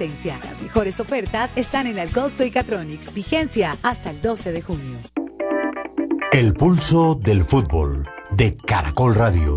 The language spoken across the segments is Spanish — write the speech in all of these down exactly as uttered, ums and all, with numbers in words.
competencia. Las mejores ofertas están en Alcosto y Catronics. Vigencia hasta el doce de junio. El pulso del fútbol de Caracol Radio.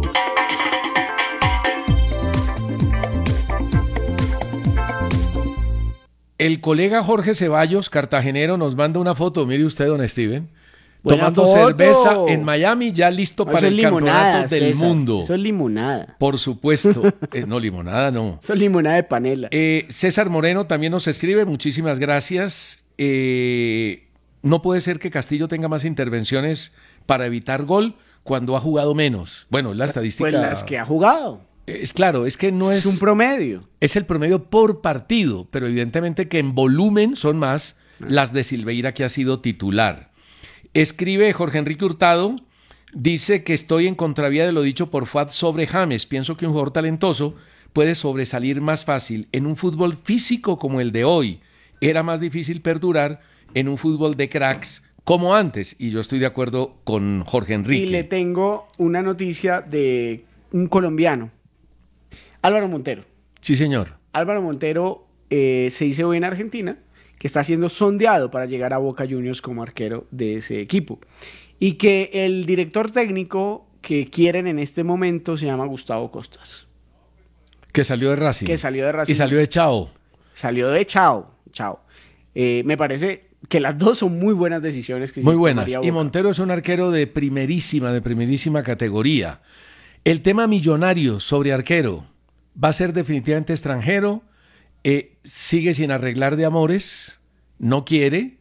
El colega Jorge Ceballos, cartagenero, nos manda una foto, mire usted, don Steven, Buena tomando foto. cerveza en Miami, ya listo Eso para es el limonada, campeonato del César. mundo. Eso es limonada. Por supuesto. Eh, no, limonada no. Eso es limonada de panela. Eh, César Moreno también nos escribe, muchísimas gracias. Eh, no puede ser que Castillo tenga más intervenciones para evitar gol cuando ha jugado menos. Bueno, la estadística... Pues las que ha jugado. Es claro, es que no es... Es un promedio. Es el promedio por partido, pero evidentemente que en volumen son más las de Silveira, que ha sido titular. Escribe Jorge Enrique Hurtado, dice que estoy en contravía de lo dicho por Fuad sobre James. Pienso que un jugador talentoso puede sobresalir más fácil en un fútbol físico como el de hoy. Era más difícil perdurar en un fútbol de cracks como antes. Y yo estoy de acuerdo con Jorge Enrique. Y le tengo una noticia de un colombiano, Álvaro Montero. Sí, señor. Álvaro Montero eh, se dice hoy en Argentina que está siendo sondeado para llegar a Boca Juniors como arquero de ese equipo. Y que el director técnico que quieren en este momento se llama Gustavo Costas. Que salió de Racing. Que salió de Racing. Y salió de Chao. Salió de Chao. Chao. Eh, me parece que las dos son muy buenas decisiones. Que Muy buenas. tomaría Y Boca. Montero es un arquero de primerísima, de primerísima categoría. El tema millonario sobre arquero va a ser definitivamente extranjero. Eh, sigue sin arreglar de amores. No quiere,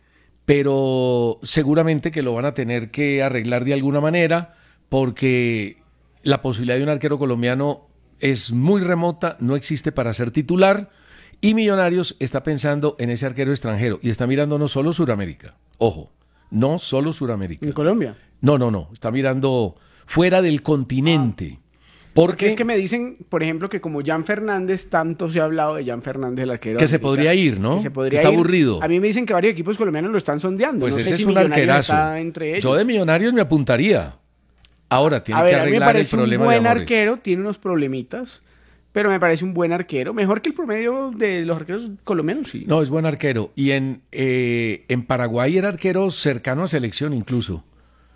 pero seguramente que lo van a tener que arreglar de alguna manera porque la posibilidad de un arquero colombiano es muy remota, no existe para ser titular. Y Millonarios está pensando en ese arquero extranjero y está mirando no solo Suramérica, ojo, no solo Suramérica. ¿En Colombia? No, no, no, está mirando fuera del continente. Ah. Porque, Porque es que me dicen, por ejemplo, que como Jan Fernández, tanto se ha hablado de Jan Fernández, el arquero. que de se América, podría ir, ¿no? que se podría está ir. aburrido. A mí me dicen que varios equipos colombianos lo están sondeando. Pues no ese sé es si un Millonarios arquerazo. está entre ellos. Yo de Millonarios me apuntaría. Ahora tiene A ver, que a mí me arreglar el parece un problema de buen amores. arquero, tiene unos problemitas, pero me parece un buen arquero. Mejor que el promedio de los arqueros colombianos, sí. No, es buen arquero. Y en, eh, en Paraguay era arquero cercano a selección incluso.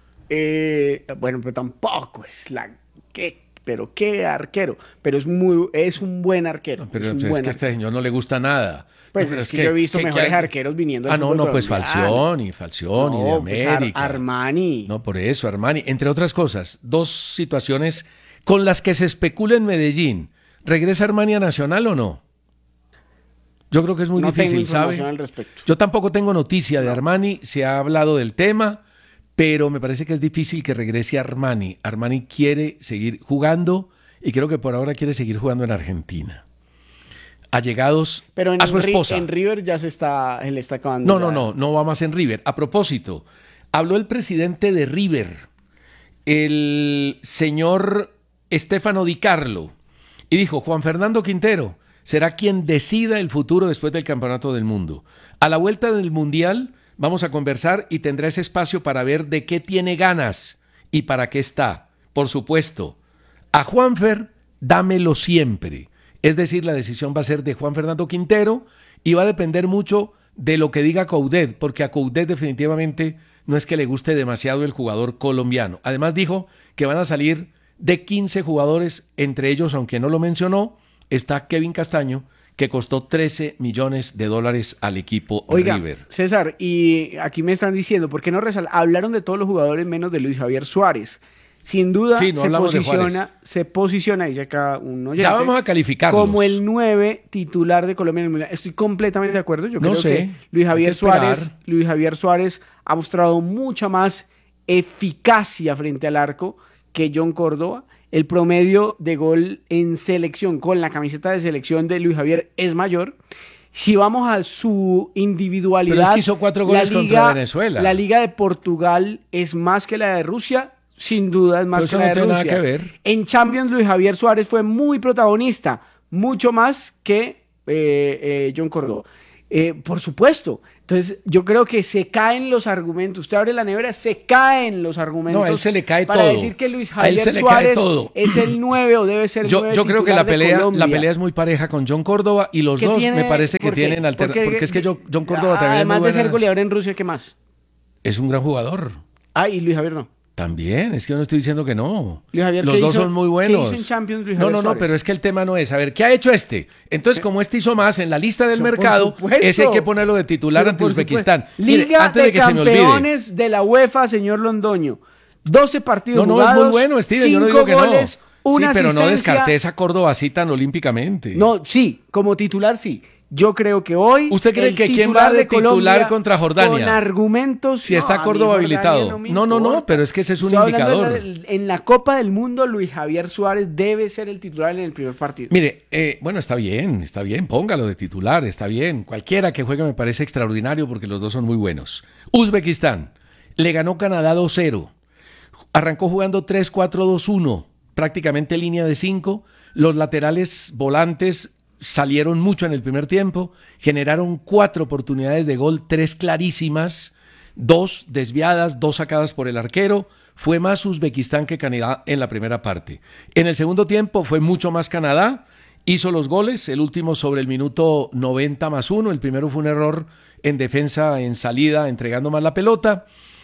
Eh, bueno, pero tampoco es la... ¿Qué? Pero qué arquero. Pero es muy es un buen arquero. Pero es un es buen que a arquero. este señor no le gusta nada. Pues Pero es que, yo he visto que- que mejores hay- arqueros viniendo Ah, del no, fútbol no, pues colombiano. Falcioni, Falcioni de No, pues Ar- América. Armani. No, por eso, Armani. Entre otras cosas, dos situaciones con las que se especula en Medellín. ¿Regresa Armani a Nacional o no? Yo creo que es muy No tengo difícil, información ¿sabe? al respecto. Yo tampoco tengo noticia de Armani, se ha hablado del tema, pero me parece que es difícil que regrese Armani. Armani quiere seguir jugando y creo que por ahora quiere seguir jugando en Argentina. Allegados Pero en, a su Ri- esposa. en River ya se está, se le está acabando. No, no, ya. no, no va más en River. A propósito, habló el presidente de River, el señor Estefano Di Carlo, y dijo, Juan Fernando Quintero será quien decida el futuro después del Campeonato del Mundo. A la vuelta del Mundial vamos a conversar y tendrá ese espacio para ver de qué tiene ganas y para qué está. Por supuesto, a Juanfer, dámelo siempre. Es decir, la decisión va a ser de Juan Fernando Quintero y va a depender mucho de lo que diga Coudet, porque a Coudet definitivamente no es que le guste demasiado el jugador colombiano. Además dijo que van a salir de quince jugadores, entre ellos, aunque no lo mencionó, está Kevin Castaño, que costó trece millones de dólares al equipo Oiga, River. César, y aquí me están diciendo, ¿por qué no resal- hablaron de todos los jugadores menos de Luis Javier Suárez? Sin duda Sí, no se hablamos de posiciona, Juárez. se posiciona, dice acá un oyente, Ya vamos a calificarlos. como el nueve titular de Colombia en el Mundial. Estoy completamente de acuerdo. Yo No creo sé, que Luis hay Javier que esperar. Suárez, Luis Javier Suárez ha mostrado mucha más eficacia frente al arco que John Córdoba. El promedio de gol en selección con la camiseta de selección de Luis Javier es mayor. Si vamos a su individualidad, Pero es que hizo cuatro goles la contra Venezuela. La Liga de Portugal es más que la de Rusia, sin duda es más Pero eso que la no de tiene nada Rusia. que ver. En Champions, Luis Javier Suárez fue muy protagonista, mucho más que eh, eh, John Córdoba. Eh, por supuesto. Entonces, yo creo que se caen los argumentos. Usted abre la nevera, se caen los argumentos. No, a él se le cae para todo. decir que Luis A él Javier se le Suárez cae todo. es el nueve o debe ser el Yo, nueve yo creo que titular la de pelea, Colombia. la pelea es muy pareja con John Córdoba y los ¿Qué dos tiene- me parece que por qué? tienen alternativas. Porque- Porque es que yo- John Córdoba también es muy Además de ser buena- goleador en Rusia, ¿qué más? es un gran jugador. Ah, y Luis Javier no. También, es que yo no estoy diciendo que no. Luis Javier, Los ¿qué dos hizo- son muy qué buenos. hizo en Champions Luis no, Javier no, no, Suárez? pero es que el tema no es, a ver, ¿qué ha hecho este? Entonces, como este hizo más en la lista del Pero por mercado, supuesto. ese hay que ponerlo de titular Pero ante por Uzbekistán. supuesto. Mire, Liga antes de, de que se me olvide. Campeones de la UEFA, señor Londoño. doce partidos No, no, es jugados, muy bueno, Steven, yo no digo cinco que no. goles, una sí, pero no asistencia. descarté esa Córdoba así tan olímpicamente. No, sí, como titular sí. Yo creo que hoy. ¿Usted cree el que quién titular va de titular Colombia, contra Jordania? Con argumentos. Si está no, a mí Córdoba Jordania habilitado. me No, no, no, importa. pero es que ese es un Estoy hablando indicador. de la- en la Copa del Mundo, Luis Javier Suárez debe ser el titular en el primer partido. Mire, eh, bueno, está bien, está bien, póngalo de titular, está bien. Cualquiera que juegue me parece extraordinario porque los dos son muy buenos. Uzbekistán le ganó Canadá dos cero. Arrancó jugando tres cuatro dos uno, prácticamente línea de cinco. Los laterales volantes salieron mucho en el primer tiempo, generaron cuatro oportunidades de gol, tres clarísimas, dos desviadas, dos sacadas por el arquero. Fue más Uzbekistán que Canadá en la primera parte. En el segundo tiempo fue mucho más Canadá, hizo los goles, el último sobre el minuto noventa más uno, el primero fue un error en defensa, en salida, entregando más la pelota,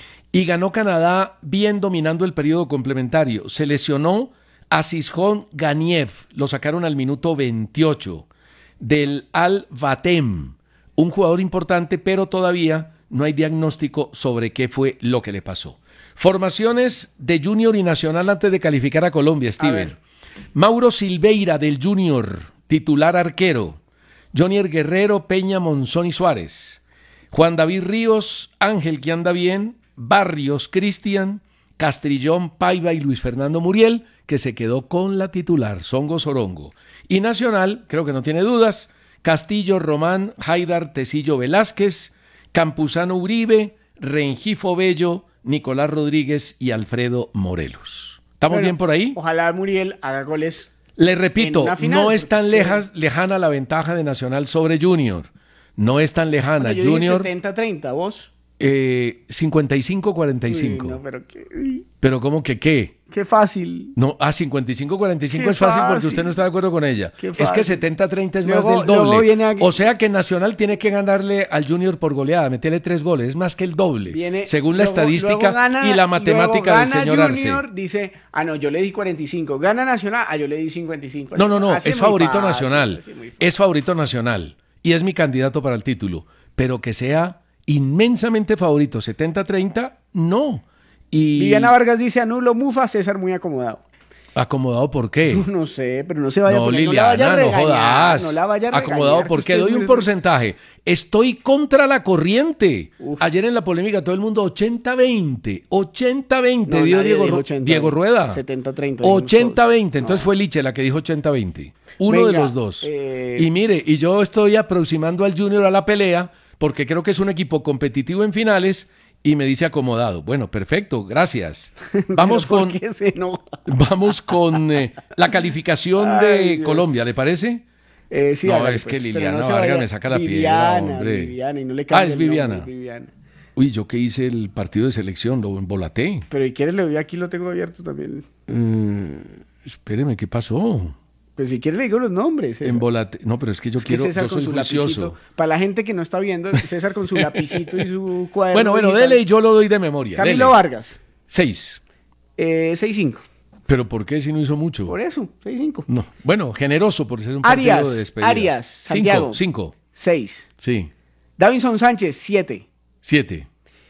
y ganó Canadá bien dominando el periodo complementario. Se lesionó a Sishon Ganiev, lo sacaron al minuto veintiocho, del Al-Vatem, un jugador importante, pero todavía no hay diagnóstico sobre qué fue lo que le pasó. Formaciones de Junior y Nacional antes de calificar a Colombia, Steven. Mauro Silveira del Junior, titular arquero. Jonier Guerrero, Peña, Monzón y Suárez. Juan David Ríos, Ángel que anda bien, Barrios, Cristian, Castrillón, Paiva y Luis Fernando Muriel, que se quedó con la titular, Songo Sorongo. Y Nacional, creo que no tiene dudas, Castillo, Román, Haidar, Tecillo, Velázquez, Campuzano, Uribe, Rengifo Bello, Nicolás Rodríguez y Alfredo Morelos. ¿Estamos Bueno, bien por ahí? Ojalá Muriel haga goles. Le repito, en una final, no es tan porque es que- leja- lejana la ventaja de Nacional sobre Junior. No es tan lejana. Bueno, yo dije Junior, setenta treinta, ¿vos? eh, cincuenta y cinco cuarenta y cinco. Uy, no, pero qué, uy, Pero ¿cómo que qué? qué fácil. No, ah, cincuenta y cinco cuarenta y cinco Qué es fácil porque fácil. usted no está de acuerdo con ella. Qué Es que fácil. setenta treinta es Luego- más del luego doble. viene aquí- O sea que Nacional tiene que ganarle al Junior por goleada, meterle tres goles, es más que el doble. Viene- según la luego- estadística luego gana- y la matemática luego del gana señor Junior, Arce. dice, ah, no, yo le di cuarenta y cinco. Gana Nacional, ah, yo le di cincuenta y cinco. No, no, no, Así es muy favorito fácil, nacional. así muy fácil. Es favorito nacional. Y es mi candidato para el título. Pero que sea inmensamente favorito, setenta treinta, no. Y Viviana Vargas dice, anulo Mufa, César muy acomodado. ¿acomodado por qué? No sé, pero no se vaya a No, poner, no la vaya a Liliana, no regañar, jodas. no la vaya a regañar, Acomodado que porque usted doy es un muy- porcentaje. Estoy contra la corriente. Uf. Ayer en la polémica todo el mundo ochenta veinte. ochenta veinte No, dio nadie Diego, dijo Ru- ochenta, Diego Rueda. setenta treinta, dijimos ochenta veinte. todos. Entonces No. fue Liche la que dijo ochenta veinte. Uno Venga, de los dos. eh, Y mire, y yo estoy aproximando al Junior a la pelea porque creo que es un equipo competitivo en finales y me dice acomodado. Bueno, perfecto, gracias. Vamos Pero ¿por con qué se enoja? vamos con eh, la calificación Ay, de Dios. Colombia, ¿le parece? Eh, sí, No, hágale, es que pues, pero Liliana se Vargas vaya- me saca la piedra, Viviana, hombre. Viviana, y no le Ah, cambie es el nombre, Viviana. es Viviana. Uy, yo que hice el partido de selección, lo embolaté. Pero ¿y quieres le doy aquí, lo tengo abierto también. Eh, espéreme, ¿qué pasó? Pues si quieres le digo los nombres. César. Embolaté. No, pero es que yo Es que quiero, César yo con soy su juicioso. lapicito. Para la gente que no está viendo, César con su lapicito y su cuaderno. Bueno, bueno, digital. dele y yo lo doy de memoria. Camilo dele. Vargas, Seis. eh, seis cinco. ¿Pero por qué si no hizo mucho? Por eso, seis cinco. No. Bueno, generoso por ser un partido Arias, de despedida. Arias, Santiago. Cinco, cinco. seis. Sí. Davinson Sánchez, siete. Siete.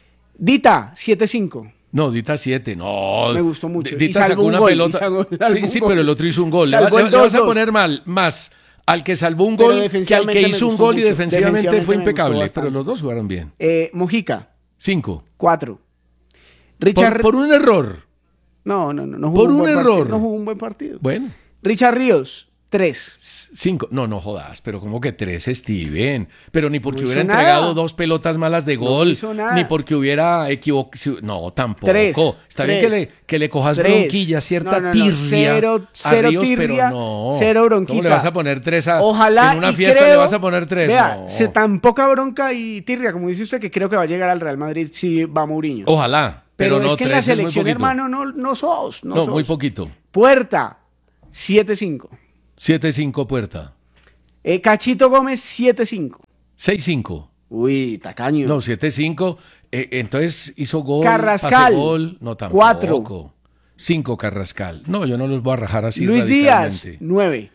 Dita, siete cinco. No, Dita siete, no. Me gustó mucho. D- Dita Y salvó sacó un una gol, pelota. y salvó- salvó sí, un sí, gol. pero el otro hizo un gol. Le, Salvó le- el le vas a dos dos. poner mal, más al que salvó un Pero gol que al defensivamente que me hizo un gustó gol y mucho. defensivamente fue Defensivamente me gustó impecable. bastante. Pero los dos jugaron bien. Eh, Mojica, Cinco. cuatro. Por, Richard... por un error. No, no, no. no jugó por un buen error. partido, no jugó un buen partido. Bueno. Richard Ríos, tres. Cinco. No, no jodas, pero como que tres, Steven. Pero ni porque No hubiera hizo entregado nada. dos pelotas malas de No gol, hizo nada. ni porque hubiera equivocado. No, tampoco. Tres, Está bien tres. que le, que le cojas Tres. bronquilla, cierta No, no, no, tirria. cero- a cero Ríos, pero tirria, no. cero bronquita. ¿Cómo le vas a poner tres a Ojalá en una y fiesta creo, le vas a poner tres? Vea, No. se tan poca bronca y tirria, como dice usted, que creo que va a llegar al Real Madrid si va Mourinho. Ojalá. pero Pero, no, es que en tres la es muy selección, poquito. hermano, no, no sos. No, No, sos. muy poquito. Puerta, siete cinco. siete cinco Puerta. Eh, Cachito Gómez, siete cinco. seis cinco. Uy, tacaño. No, siete cinco. Eh, entonces hizo gol. Carrascal, pase gol. No, tampoco. cuatro. cinco Carrascal. No, yo no los voy a rajar así. Luis Díaz, radicalmente. nueve.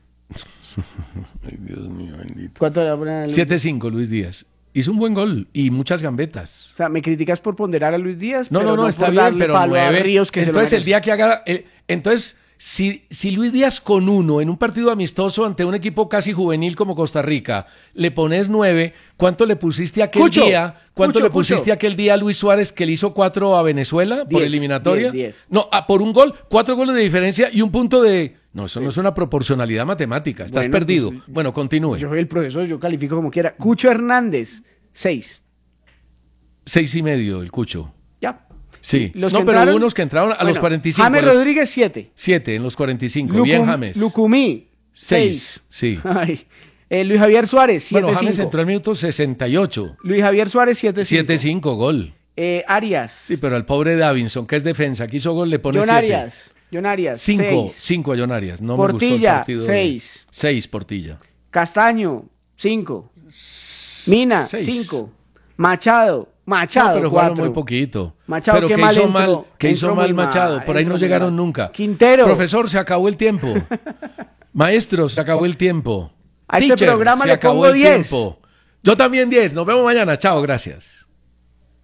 Ay, Dios mío, bendito. ¿Cuánto le va a poner a Luis? siete cinco Luis Díaz. Hizo un buen gol y muchas gambetas. O sea, me criticas por ponderar a Luis Díaz, No, pero no, no, está por bien, darle pero palo a nueve. Ríos, que se lo Entonces el merece. día que haga... eh, entonces, si, si Luis Díaz con uno en un partido amistoso ante un equipo casi juvenil como Costa Rica, le pones nueve, ¿cuánto le pusiste aquel Cucho, día? ¿Cuánto Cucho, le pusiste Cucho. aquel día a Luis Suárez que le hizo cuatro a Venezuela por Diez, eliminatoria? diez, diez. No, ah, por un gol, cuatro goles de diferencia y un punto de... No, eso no es una proporcionalidad matemática. Estás Bueno, perdido. pues, bueno, continúe. Yo soy el profesor, yo califico como quiera. Cucho Hernández, seis. Seis y medio el Cucho. Ya. Sí. Los no, que pero entraron- hubo unos que entraron a los Bueno, cuarenta y cinco. James a los- Rodríguez, siete. Siete en los cuarenta y cinco. Bien, Lucum- James. Lucumí, Seis. seis. Sí. Ay. Eh, Luis Javier Suárez, siete Bueno, James cinco. entró al minuto sesenta y ocho. Luis Javier Suárez, siete cinco. siete cinco, gol. Eh, Arias. Sí, pero al pobre Davinson, que es defensa, que hizo gol, le pone John siete. Arias. John Arias, Cinco, seis. cinco a John Arias. No Portilla, me gustó el partido. de- seis. Seis, Portilla. Castaño, cinco. Mina, Seis. cinco. Machado, Machado, No, pero jugaron cuatro. muy poquito. Machado, pero qué que mal hizo entró, mal, que entró hizo muy mal Machado. mal, Por ahí entró no muy llegaron mal. nunca. Quintero. Profesor, se acabó el tiempo. Maestro, se acabó el tiempo. A este Teacher, programa se le acabó pongo el diez. tiempo. Yo también diez. Nos vemos mañana. Chao, gracias.